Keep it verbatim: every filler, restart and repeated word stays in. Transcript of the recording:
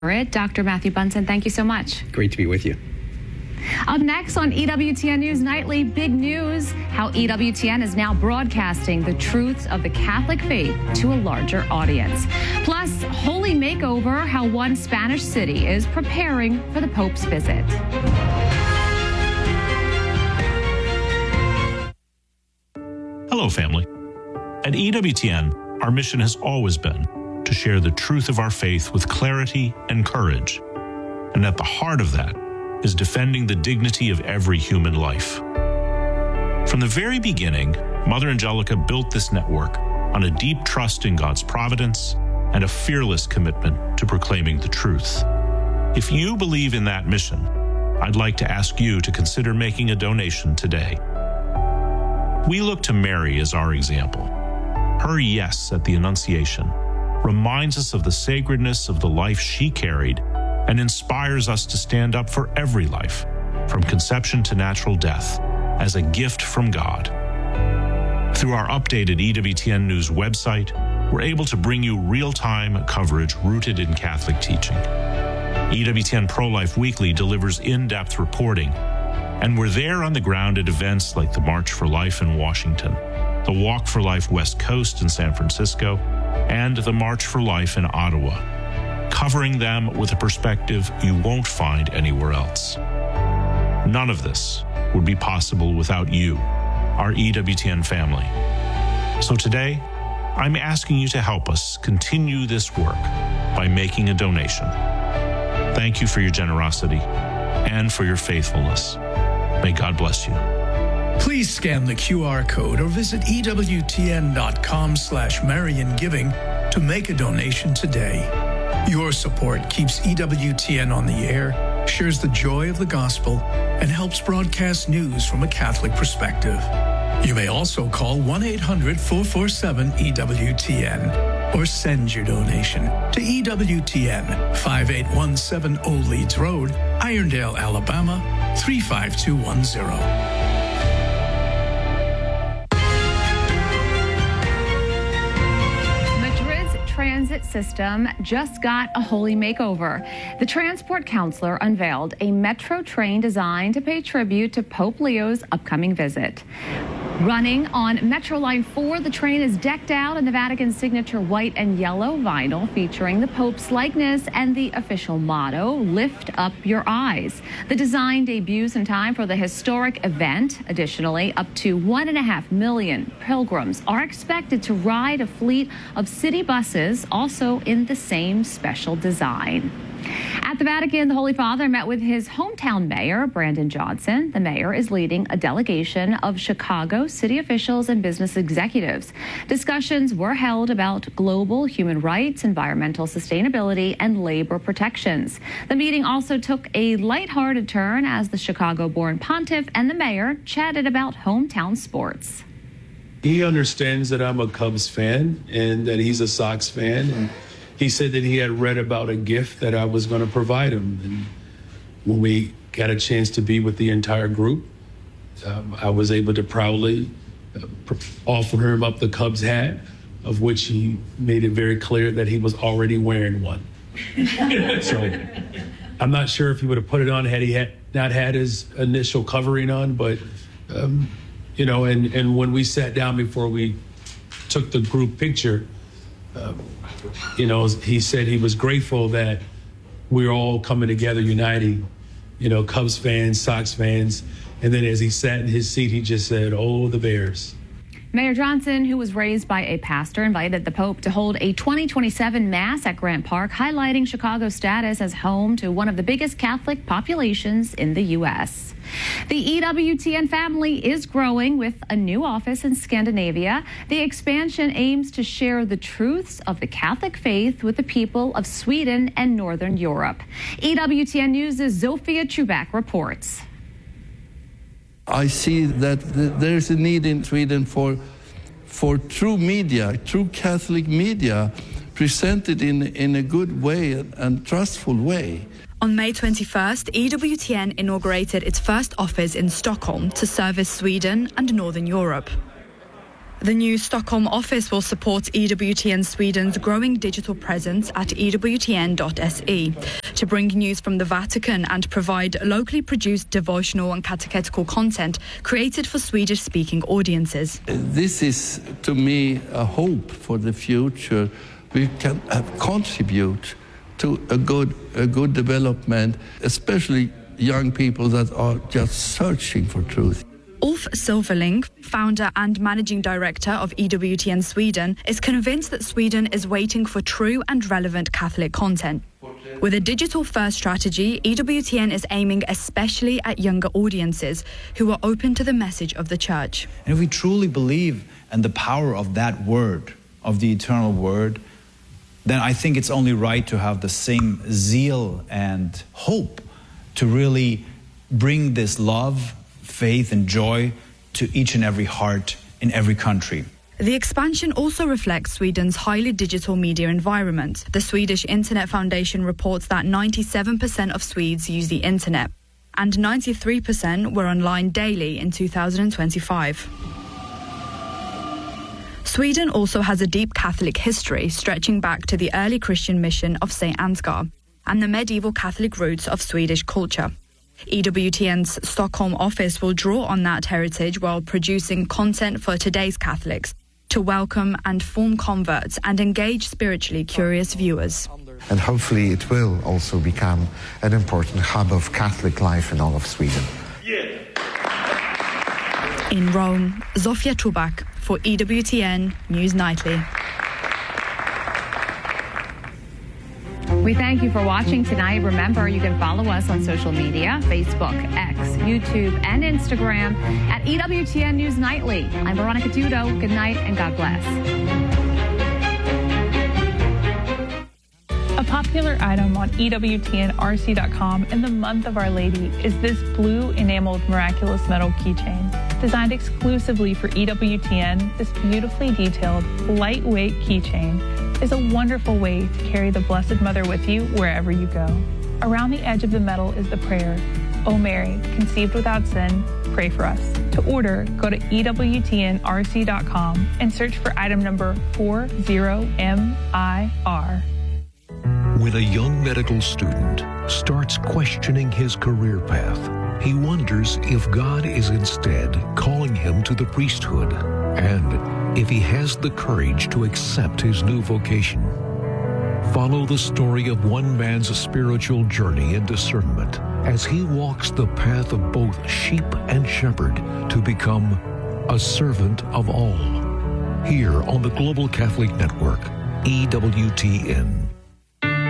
Doctor Matthew Bunson, thank you so much. Great to be with you. Up next on E W T N News Nightly, big news, how E W T N is now broadcasting the truths of the Catholic faith to a larger audience. Plus, holy makeover, how one Spanish city is preparing for the Pope's visit. Hello, family. At E W T N, our mission has always been to share the truth of our faith with clarity and courage. And at the heart of that is defending the dignity of every human life. From the very beginning, Mother Angelica built this network on a deep trust in God's providence and a fearless commitment to proclaiming the truth. If you believe in that mission, I'd like to ask you to consider making a donation today. We look to Mary as our example. Her yes at the Annunciation reminds us of the sacredness of the life she carried and inspires us to stand up for every life, from conception to natural death, as a gift from God. Through our updated E W T N News website, we're able to bring you real-time coverage rooted in Catholic teaching. E W T N Pro-Life Weekly delivers in-depth reporting, and we're there on the ground at events like the March for Life in Washington, the Walk for Life West Coast in San Francisco, and the March for Life in Ottawa, covering them with a perspective you won't find anywhere else. None of this would be possible without you, our E W T N family. So today, I'm asking you to help us continue this work by making a donation. Thank you for your generosity and for your faithfulness. May God bless you. Please scan the Q R code or visit E W T N dot com slash Marian Giving to make a donation today. Your support keeps E W T N on the air, shares the joy of the gospel, and helps broadcast news from a Catholic perspective. You may also call one eight hundred, four four seven, E W T N or send your donation to E W T N, five eight one seven Old Leeds Road, Irondale, Alabama, three five two one zero. Transit system just got a holy makeover. The Transport Counselor unveiled a metro train designed to pay tribute to Pope Leo's upcoming visit. Running on Metro Line four, the train is decked out in the Vatican's signature white and yellow vinyl featuring the Pope's likeness and the official motto, "Lift Up Your Eyes." The design debuts in time for the historic event. Additionally, up to one and a half million pilgrims are expected to ride a fleet of city buses, also in the same special design. At the Vatican, the Holy Father met with his hometown mayor, Brandon Johnson. The mayor is leading a delegation of Chicago city officials and business executives. Discussions were held about global human rights, environmental sustainability, and labor protections. The meeting also took a lighthearted turn as the Chicago-born pontiff and the mayor chatted about hometown sports. He understands that I'm a Cubs fan and that he's a Sox fan. And he said that he had read about a gift that I was going to provide him. And when we got a chance to be with the entire group, um, I was able to proudly uh, offer him up the Cubs hat, of which he made it very clear that he was already wearing one. So I'm not sure if he would have put it on had he had not had his initial covering on, but, um, you know, and, and when we sat down before we took the group picture, uh, you know, he said he was grateful that we're all coming together, uniting, you know, Cubs fans, Sox fans. And then as he sat in his seat, he just said, "Oh, the Bears." Mayor Johnson, who was raised by a pastor, invited the Pope to hold a twenty twenty-seven Mass at Grant Park, highlighting Chicago's status as home to one of the biggest Catholic populations in the U S The E W T N family is growing with a new office in Scandinavia. The expansion aims to share the truths of the Catholic faith with the people of Sweden and Northern Europe. E W T N News' Zofia Chubak reports. I see that there's a need in Sweden for, for true media, true Catholic media, presented in, in a good way and trustful way. On May twenty-first, E W T N inaugurated its first office in Stockholm to service Sweden and Northern Europe. The new Stockholm office will support E W T N Sweden's growing digital presence at E W T N dot S E to bring news from the Vatican and provide locally produced devotional and catechetical content created for Swedish-speaking audiences. This is, to me, a hope for the future. We can uh, contribute to a good, a good development, especially young people that are just searching for truth. Ulf Silverling, founder and managing director of E W T N Sweden, is convinced that Sweden is waiting for true and relevant Catholic content. With a digital-first strategy, E W T N is aiming especially at younger audiences who are open to the message of the Church. And if we truly believe in the power of that word, of the eternal word, then I think it's only right to have the same zeal and hope to really bring this love, faith and joy to each and every heart in every country. The expansion also reflects Sweden's highly digital media environment. The Swedish Internet Foundation reports that ninety-seven percent of Swedes use the internet, and ninety-three percent were online daily in two thousand twenty-five. Sweden also has a deep Catholic history stretching back to the early Christian mission of Saint Ansgar and the medieval Catholic roots of Swedish culture. E W T N's Stockholm office will draw on that heritage while producing content for today's Catholics to welcome and form converts and engage spiritually curious viewers. And hopefully it will also become an important hub of Catholic life in all of Sweden. Yeah. In Rome, Zofia Tubak for E W T N News Nightly. We thank you for watching tonight. Remember, you can follow us on social media, Facebook, X, YouTube, and Instagram at E W T N News Nightly. I'm Veronica Dudo. Good night and God bless. A popular item on E W T N R C dot com in the month of Our Lady is this blue enameled miraculous metal keychain. Designed exclusively for E W T N, this beautifully detailed, lightweight keychain is a wonderful way to carry the Blessed Mother with you wherever you go. Around the edge of the metal is the prayer, "O Mary, conceived without sin, pray for us." To order, go to E W T N R C dot com and search for item number forty M I R. When a young medical student starts questioning his career path, he wonders if God is instead calling him to the priesthood, and if he has the courage to accept his new vocation. Follow the story of one man's spiritual journey and discernment as he walks the path of both sheep and shepherd to become a servant of all. Here on the Global Catholic Network, E W T N.